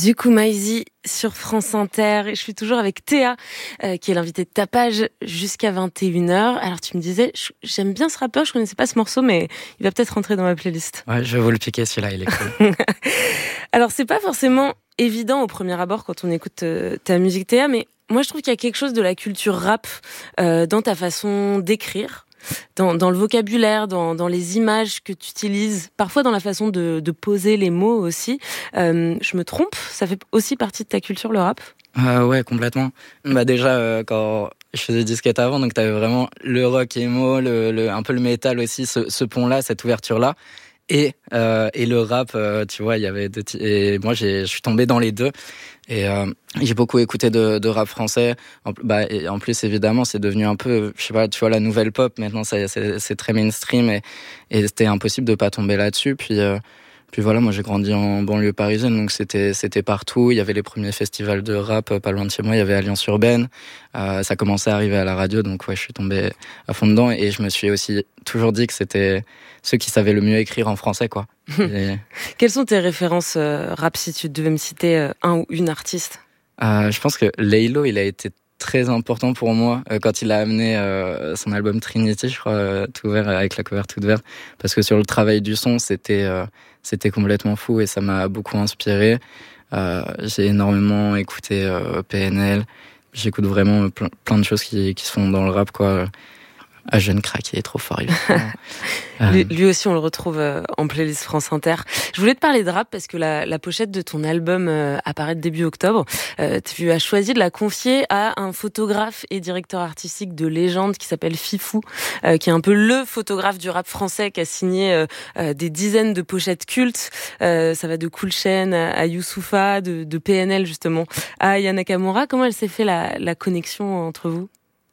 Zukumaisi sur France Inter et je suis toujours avec Théa qui est l'invitée de Tapage jusqu'à 21h. Alors tu me disais, j'aime bien ce rappeur, je connaissais pas ce morceau mais il va peut-être rentrer dans ma playlist. Ouais, je vais vous le piquer celui-là, il est cool. Alors c'est pas forcément évident au premier abord quand on écoute ta musique Théa, mais moi je trouve qu'il y a quelque chose de la culture rap dans ta façon d'écrire. Dans le vocabulaire, dans les images que tu utilises, parfois dans la façon de poser les mots aussi. Je me trompe? Ça fait aussi partie de ta culture, le rap? Ouais, complètement. Bah déjà, quand je faisais disquette avant, donc t'avais vraiment le rock emo, un peu le métal aussi, ce pont-là, cette ouverture-là. Et le rap, tu vois, il y avait et moi je suis tombé dans les deux et j'ai beaucoup écouté de rap français. Et en plus évidemment c'est devenu un peu, je sais pas, tu vois, la nouvelle pop maintenant, c'est très mainstream et c'était impossible de pas tomber là-dessus. Puis voilà, moi j'ai grandi en banlieue parisienne, donc c'était partout. Il y avait les premiers festivals de rap pas loin de chez moi. Il y avait Alliance Urbaine. Ça commençait à arriver à la radio, donc ouais, je suis tombé à fond dedans. Et je me suis aussi toujours dit que c'était ceux qui savaient le mieux écrire en français, quoi. Quelles sont tes références rap si tu devais me citer un ou une artiste? Je pense que Laylo, il a été très important pour moi quand il a amené son album Trinity, je crois, tout vert, avec la cover toute verte, parce que sur le travail du son, c'était complètement fou et ça m'a beaucoup inspiré. J'ai énormément écouté PNL. J'écoute vraiment plein de choses qui se font dans le rap, quoi. Jeune Crack, il est trop fort. Lui aussi, on le retrouve en playlist France Inter. Je voulais te parler de rap parce que la pochette de ton album apparaît début octobre. Tu as choisi de la confier à un photographe et directeur artistique de légende qui s'appelle Fifou, qui est un peu le photographe du rap français, qui a signé des dizaines de pochettes cultes. Ça va de Cool Chain à Youssoupha, de PNL justement, à Aya Nakamura. Comment elle s'est fait la connexion entre vous?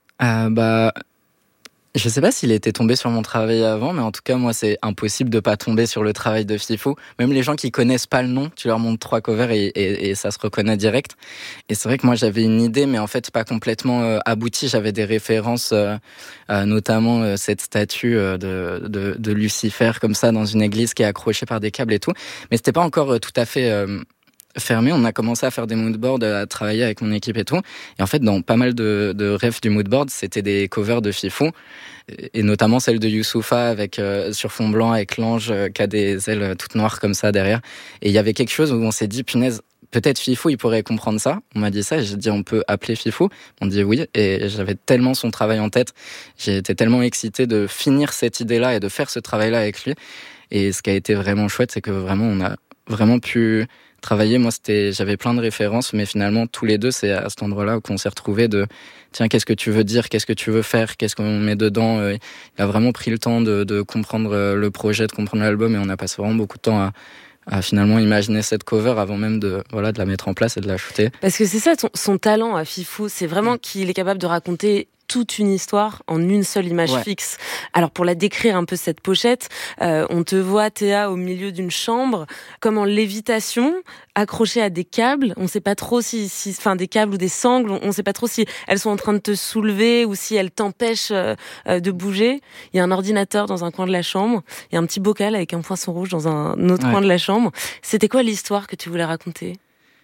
Je sais pas s'il était tombé sur mon travail avant, mais en tout cas, moi, c'est impossible de pas tomber sur le travail de Fifou. Même les gens qui connaissent pas le nom, tu leur montres 3 covers et ça se reconnaît direct. Et c'est vrai que moi, j'avais une idée, mais en fait, pas complètement aboutie. J'avais des références, notamment cette statue de Lucifer, comme ça, dans une église qui est accrochée par des câbles et tout. Mais c'était pas encore tout à fait fermé. On a commencé à faire des moodboards, à travailler avec mon équipe et tout. Et en fait, dans pas mal de refs du moodboard, c'était des covers de Fifou. Et notamment celle de Youssoupha avec sur fond blanc avec l'ange qui a des ailes toutes noires comme ça derrière. Et il y avait quelque chose où on s'est dit, punaise, peut-être Fifou, il pourrait comprendre ça. On m'a dit ça et j'ai dit, on peut appeler Fifou. On dit oui. Et j'avais tellement son travail en tête. J'ai été tellement excité de finir cette idée-là et de faire ce travail-là avec lui. Et ce qui a été vraiment chouette, c'est que vraiment, on a vraiment pu travailler. Moi, j'avais plein de références, mais finalement, tous les deux, c'est à cet endroit-là qu'on s'est retrouvés de, tiens, qu'est-ce que tu veux dire, qu'est-ce que tu veux faire, qu'est-ce qu'on met dedans. Il a vraiment pris le temps de comprendre le projet, de comprendre l'album, et on a passé vraiment beaucoup de temps à finalement imaginer cette cover avant même de la mettre en place et de la shooter. Parce que c'est ça, son talent à Fifou, c'est vraiment qu'il est capable de raconter toute une histoire en une seule image fixe. Alors pour la décrire un peu cette pochette, on te voit Théa au milieu d'une chambre, comme en lévitation, accrochée à des câbles. On ne sait pas trop si des câbles ou des sangles. On ne sait pas trop si elles sont en train de te soulever ou si elles t'empêchent de bouger. Il y a un ordinateur dans un coin de la chambre. Il y a un petit bocal avec un poisson rouge dans un autre coin de la chambre. C'était quoi l'histoire que tu voulais raconter?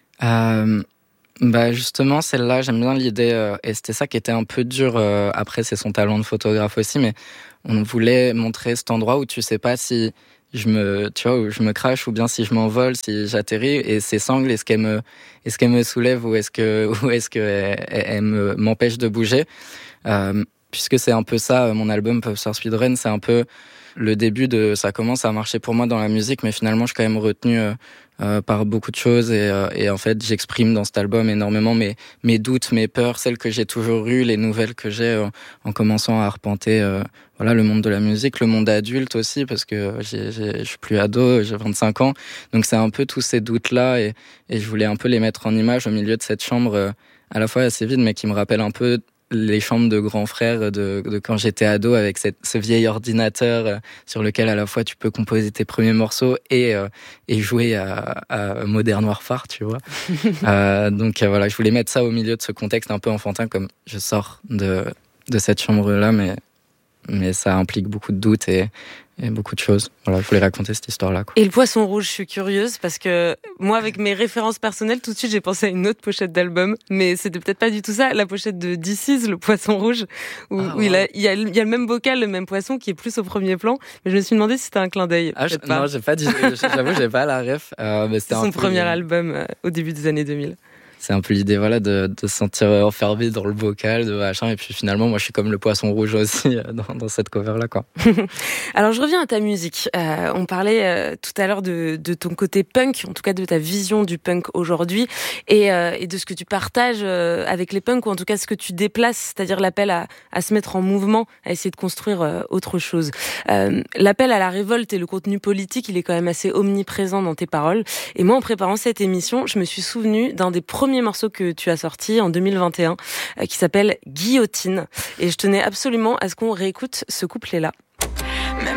Justement, celle-là, j'aime bien l'idée, et c'était ça qui était un peu dur. Après, c'est son talent de photographe aussi, mais on voulait montrer cet endroit où tu sais pas si où je me crache ou bien si je m'envole, si j'atterris, et ces sangles, est-ce qu'elles me soulèvent ou est-ce que elles m'empêchent de bouger, puisque c'est un peu ça, mon album Popstar Speedrun, c'est un peu le début ça commence à marcher pour moi dans la musique, mais finalement, je suis quand même retenu par beaucoup de choses et en fait, j'exprime dans cet album énormément mes doutes, mes peurs, celles que j'ai toujours eues, les nouvelles que j'ai en commençant à arpenter le monde de la musique, le monde adulte aussi, parce que je suis plus ado, j'ai 25 ans, donc c'est un peu tous ces doutes-là et je voulais un peu les mettre en image au milieu de cette chambre à la fois assez vide, mais qui me rappelle un peu les chambres de grands frères de quand j'étais ado, avec ce vieil ordinateur sur lequel à la fois tu peux composer tes premiers morceaux et jouer à Modern Warfare, tu vois. Donc je voulais mettre ça au milieu de ce contexte un peu enfantin, comme je sors de cette chambre-là, mais ça implique beaucoup de doutes et et beaucoup de choses. Voilà, je voulais raconter cette histoire-là, quoi. Et le poisson rouge, je suis curieuse parce que moi, avec mes références personnelles, tout de suite, j'ai pensé à une autre pochette d'album, mais c'était peut-être pas du tout ça. La pochette de This Is, le poisson rouge, où il y a le même bocal, le même poisson qui est plus au premier plan. Mais je me suis demandé si c'était un clin d'œil. Non, j'ai pas dit. J'avoue, j'ai pas la ref. Mais c'était son premier album au début des années 2000. C'est un peu l'idée, voilà, de se sentir enfermé dans le bocal, de machin. Et puis finalement, moi, je suis comme le poisson rouge aussi dans cette cover-là, quoi. Alors, je reviens à ta musique. On parlait tout à l'heure de ton côté punk, en tout cas de ta vision du punk aujourd'hui, et de ce que tu partages avec les punks, ou en tout cas ce que tu déplaces, c'est-à-dire l'appel à se mettre en mouvement, à essayer de construire autre chose. L'appel à la révolte et le contenu politique, il est quand même assez omniprésent dans tes paroles. Et moi, en préparant cette émission, je me suis souvenue d'un des premiers morceau que tu as sorti en 2021 qui s'appelle Guillotine, et je tenais absolument à ce qu'on réécoute ce couplet-là.